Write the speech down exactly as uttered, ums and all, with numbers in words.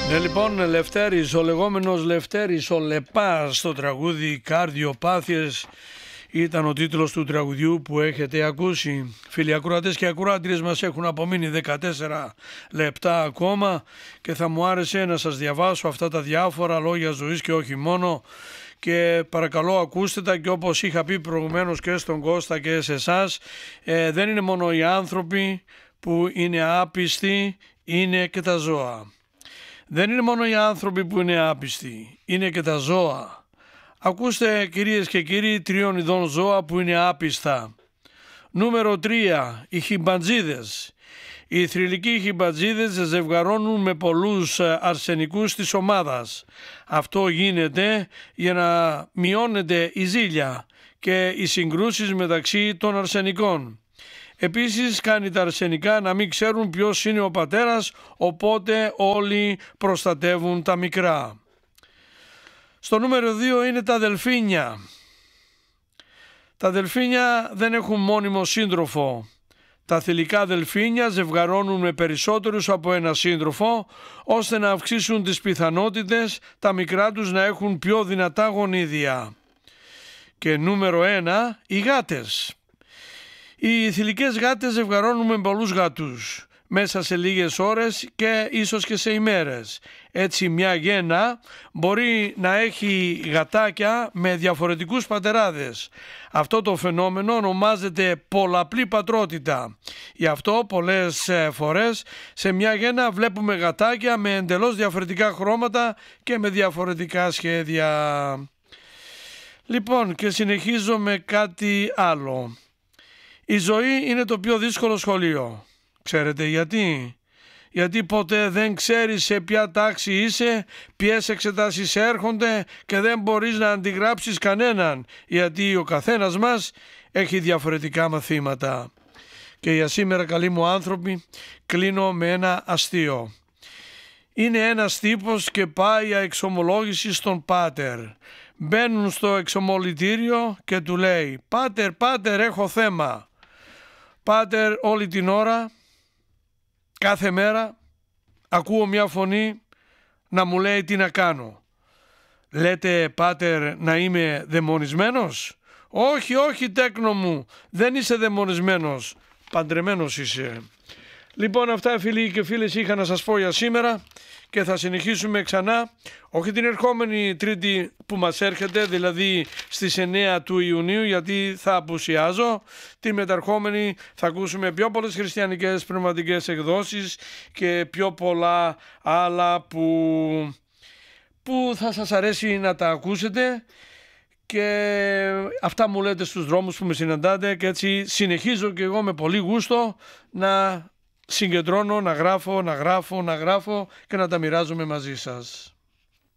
Ναι, λοιπόν, Λευτέρης, ο λεγόμενος Λευτέρης, ο Λεπάς, στο τραγούδι «Καρδιοπάθειες» ήταν ο τίτλος του τραγουδιού που έχετε ακούσει. Φίλοι ακροατές και ακροάτριες, μας έχουν απομείνει δεκατέσσερα λεπτά ακόμα και θα μου άρεσε να σας διαβάσω αυτά τα διάφορα λόγια ζωής και όχι μόνο, και παρακαλώ ακούστε τα, και όπως είχα πει προηγουμένως και στον Κώστα και σε εσάς, ε, δεν είναι μόνο οι άνθρωποι που είναι άπιστοι, είναι και τα ζώα. Δεν είναι μόνο οι άνθρωποι που είναι άπιστοι, είναι και τα ζώα. Ακούστε, κυρίες και κύριοι, τριών ειδών ζώα που είναι άπιστα. Νούμερο τρία, οι χιμπαντζίδες. Οι θρυλικοί χιμπαντζίδες ζευγαρώνουν με πολλούς αρσενικούς της ομάδας. Αυτό γίνεται για να μειώνεται η ζήλια και οι συγκρούσεις μεταξύ των αρσενικών. Επίσης κάνει τα αρσενικά να μην ξέρουν ποιος είναι ο πατέρας, οπότε όλοι προστατεύουν τα μικρά. Στο νούμερο δύο είναι τα δελφίνια. Τα δελφίνια δεν έχουν μόνιμο σύντροφο. Τα θηλυκά δελφίνια ζευγαρώνουν με περισσότερους από ένα σύντροφο, ώστε να αυξήσουν τις πιθανότητες τα μικρά τους να έχουν πιο δυνατά γονίδια. Και νούμερο ένα, οι γάτες. Οι θηλυκές γάτες ζευγαρώνουν με πολλούς γάτους μέσα σε λίγες ώρες και ίσως και σε ημέρες. Έτσι μια γένα μπορεί να έχει γατάκια με διαφορετικούς πατεράδες. Αυτό το φαινόμενο ονομάζεται πολλαπλή πατρότητα. Γι' αυτό πολλές φορές σε μια γένα βλέπουμε γατάκια με εντελώς διαφορετικά χρώματα και με διαφορετικά σχέδια. Λοιπόν, και συνεχίζω με κάτι άλλο. Η ζωή είναι το πιο δύσκολο σχολείο. Ξέρετε γιατί? Γιατί ποτέ δεν ξέρεις σε ποια τάξη είσαι, ποιες εξετάσεις έρχονται και δεν μπορείς να αντιγράψεις κανέναν, γιατί ο καθένας μας έχει διαφορετικά μαθήματα. Και για σήμερα, καλοί μου άνθρωποι, κλείνω με ένα αστείο. Είναι ένας τύπος και πάει για εξομολόγηση στον πάτερ. Μπαίνουν στο εξομολυτήριο και του λέει «Πάτερ, πάτερ, έχω θέμα». Πάτερ, όλη την ώρα, κάθε μέρα, ακούω μια φωνή να μου λέει τι να κάνω. Λέτε, πάτερ, να είμαι δαιμονισμένος? Όχι, όχι, τέκνο μου, δεν είσαι δαιμονισμένος, παντρεμένος είσαι. Λοιπόν, αυτά, φίλοι και φίλες, είχα να σας πω για σήμερα και θα συνεχίσουμε ξανά, όχι την ερχόμενη Τρίτη που μας έρχεται, δηλαδή στις εννέα του Ιουνίου, γιατί θα απουσιάζω. Την μεταρχόμενη θα ακούσουμε πιο πολλές χριστιανικές πνευματικές εκδόσεις και πιο πολλά άλλα που, που θα σας αρέσει να τα ακούσετε. Και αυτά μου λέτε στους δρόμους που με συναντάτε, και έτσι συνεχίζω και εγώ με πολύ γούστο να συγκεντρώνω, να γράφω, να γράφω, να γράφω και να τα μοιράζομαι μαζί σας.